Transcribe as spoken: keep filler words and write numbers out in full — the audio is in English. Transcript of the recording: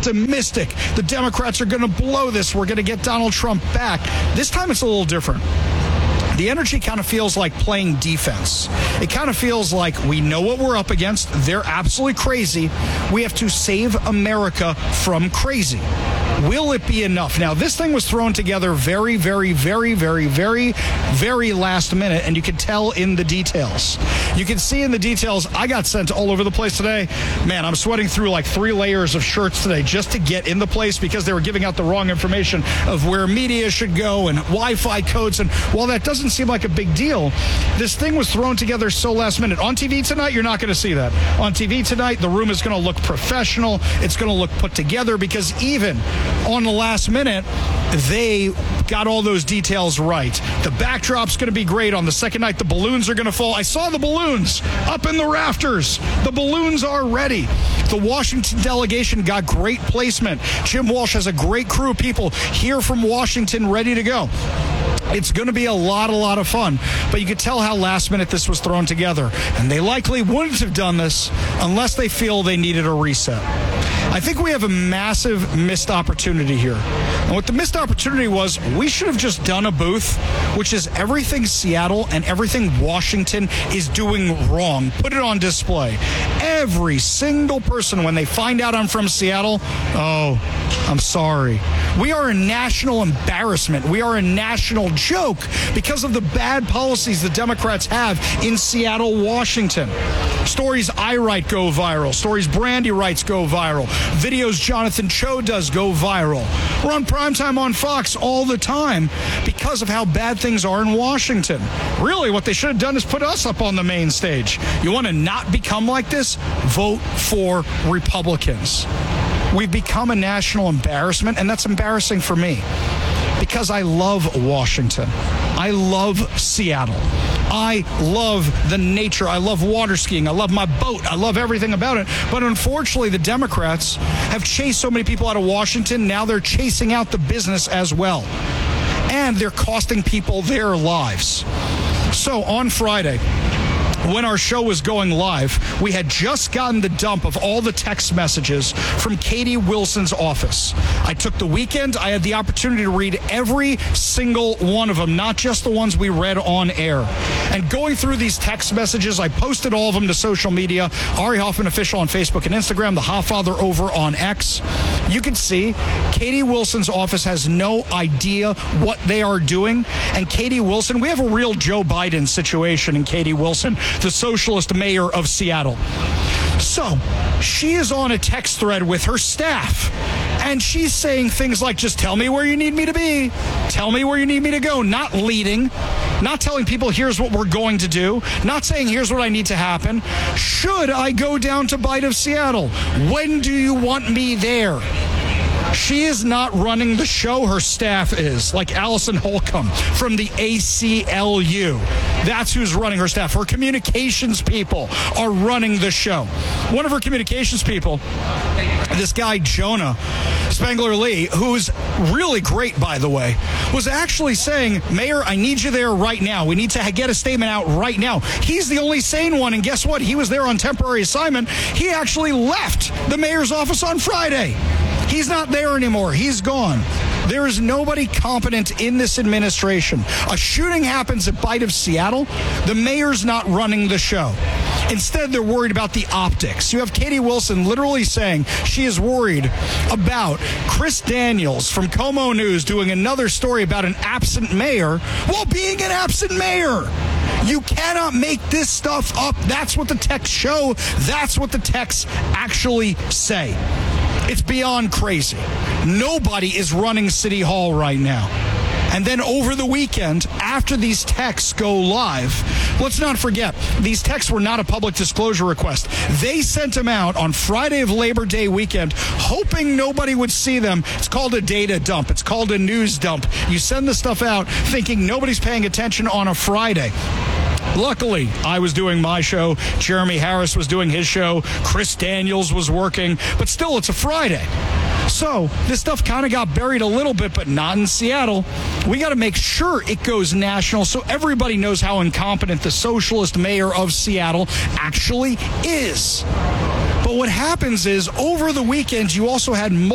optimistic. The Democrats are going to blow this. We're going to get Donald Trump back. This time it's a little different. The energy kind of feels like playing defense. It kind of feels like we know what we're up against. They're absolutely crazy. We have to save America from crazy. Will it be enough? Now, this thing was thrown together very, very, very, very, very, very last minute, and you can tell in the details. You can see in the details, I got sent all over the place today. Man, I'm sweating through like three layers of shirts today just to get in the place because they were giving out the wrong information of where media should go and Wi-Fi codes. And while that doesn't seem like a big deal, this thing was thrown together so last minute. On T V tonight, you're not going to see that. On T V tonight, the room is going to look professional. It's going to look put together because even on the last minute, they got all those details right. The backdrop's going to be great on the second night. The balloons are going to fall. I saw the balloons up in the rafters. The balloons are ready. The Washington delegation got great placement. Jim Walsh has a great crew of people here from Washington ready to go. It's going to be a lot, a lot of fun. But you could tell how last minute this was thrown together. And they likely wouldn't have done this unless they feel they needed a reset. I think we have a massive missed opportunity here. And what the missed opportunity was, we should have just done a booth, which is everything Seattle and everything Washington is doing wrong. Put it on display. Every single person, when they find out I'm from Seattle, oh, I'm sorry. We are a national embarrassment. We are a national joke because of the bad policies the Democrats have in Seattle, Washington. Stories I write go viral. Stories Brandy writes go viral. Videos Jonathan Cho does go viral. We're on primetime on Fox all the time because of how bad things are in Washington. Really, what they should have done is put us up on the main stage. You want to not become like this? Vote for Republicans. We've become a national embarrassment, and that's embarrassing for me because I love Washington. I love Seattle. I love the nature. I love water skiing. I love my boat. I love everything about it. But unfortunately, the Democrats have chased so many people out of Washington. Now they're chasing out the business as well. And they're costing people their lives. So on Friday, when our show was going live, we had just gotten the dump of all the text messages from Katie Wilson's office. I took the weekend. I had the opportunity to read every single one of them, not just the ones we read on air. And going through these text messages, I posted all of them to social media. Ari Hoffman Official on Facebook and Instagram, The Hoffather over on X. You can see Katie Wilson's office has no idea what they are doing. And Katie Wilson, we have a real Joe Biden situation in Katie Wilson, the socialist mayor of Seattle. So she is on a text thread with her staff, and she's saying things like, just tell me where you need me to be. Tell me where you need me to go. Not leading, not telling people here's what we're going to do, not saying here's what I need to happen. Should I go down to Bite of Seattle? When do you want me there? She is not running the show. Her staff is, like Allison Holcomb from the A C L U. That's who's running her staff. Her communications people are running the show. One of her communications people, this guy, Jonah Spangler Lee, who's really great, by the way, was actually saying, Mayor, I need you there right now. We need to get a statement out right now. He's the only sane one, and guess what? He was there on temporary assignment. He actually left the mayor's office on Friday. He's not there anymore. He's gone. There is nobody competent in this administration. A shooting happens at Bite of Seattle. The mayor's not running the show. Instead, they're worried about the optics. You have Katie Wilson literally saying she is worried about Chris Daniels from Como News doing another story about an absent mayor while being an absent mayor. You cannot make this stuff up. That's what the texts show. That's what the texts actually say. It's beyond crazy. Nobody is running City Hall right now. And then over the weekend, after these texts go live, let's not forget, these texts were not a public disclosure request. They sent them out on Friday of Labor Day weekend, hoping nobody would see them. It's called a data dump. It's called a news dump. You send the stuff out thinking nobody's paying attention on a Friday. Luckily, I was doing my show. Jeremy Harris was doing his show. Chris Daniels was working. But still, it's a Friday. So this stuff kind of got buried a little bit, but not in Seattle. We got to make sure it goes national so everybody knows how incompetent the socialist mayor of Seattle actually is. But what happens is, over the weekend, you also had